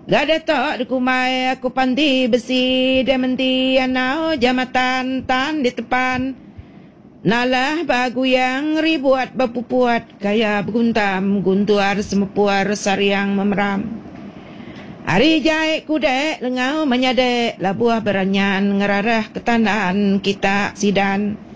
Gada tok dikumai aku panti besi dia menti anau jamatan tan di depan. Nalah bagu yang ribuat berpupuat kaya berguntam guntuar semepuar sariang memeram. Hari jahit kudek lengau menyadek labuah beranyan ngerarah ketandan kita sidan.